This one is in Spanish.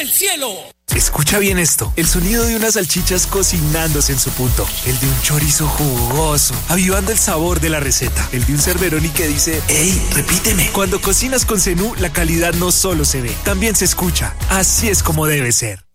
del cielo. Escucha bien esto, el sonido de unas salchichas cocinándose en su punto, el de un chorizo jugoso, avivando el sabor de la receta, el de un Cerberoni que dice, ¡Ey, repíteme! Cuando cocinas con Zenú, la calidad no solo se ve, también se escucha. Así es como debe ser.